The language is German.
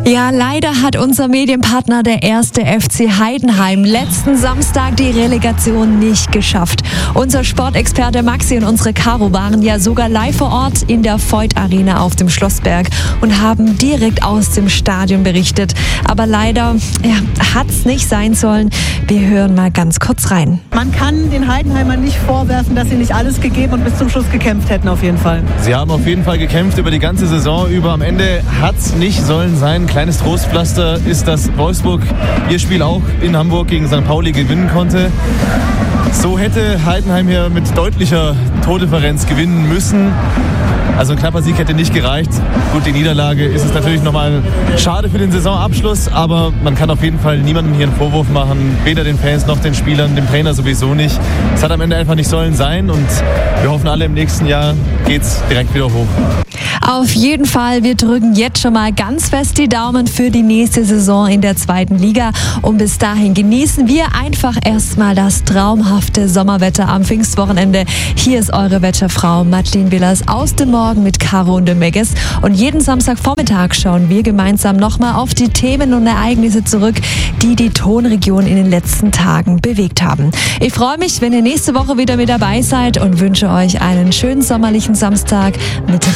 Ja, leider hat unser Medienpartner, der 1. FC Heidenheim, letzten Samstag die Relegation nicht geschafft. Unser Sportexperte Maxi und unsere Caro waren ja sogar live vor Ort in der Voith Arena auf dem Schlossberg und haben direkt aus dem Stadion berichtet. Aber leider hat's nicht sein sollen. Wir hören mal ganz kurz rein. Man kann den Heidenheimern nicht vorwerfen, dass sie nicht alles gegeben und bis zum Schluss gekämpft hätten auf jeden Fall. Sie haben auf jeden Fall gekämpft über die ganze Saison über. Am Ende hat's nicht sollen sein. Kleines Trostpflaster ist, dass Wolfsburg ihr Spiel auch in Hamburg gegen St. Pauli gewinnen konnte. So hätte Heidenheim hier mit deutlicher Tordifferenz gewinnen müssen. Also ein knapper Sieg hätte nicht gereicht. Gut, die Niederlage ist es natürlich nochmal schade für den Saisonabschluss, aber man kann auf jeden Fall niemandem hier einen Vorwurf machen, weder den Fans noch den Spielern, dem Trainer sowieso nicht. Es hat am Ende einfach nicht sollen sein und wir hoffen alle, im nächsten Jahr geht's direkt wieder hoch. Auf jeden Fall, wir drücken jetzt schon mal ganz fest die Daumen für die nächste Saison in der 2. Liga. Und bis dahin genießen wir einfach erstmal das traumhafte Sommerwetter am Pfingstwochenende. Hier ist eure Wetterfrau Madeleine Willers aus dem Morgen mit Caro und dem Megges. Und jeden Samstagvormittag schauen wir gemeinsam nochmal auf die Themen und Ereignisse zurück, die die Tonregion in den letzten Tagen bewegt haben. Ich freue mich, wenn ihr nächste Woche wieder mit dabei seid und wünsche euch einen schönen sommerlichen Samstag mit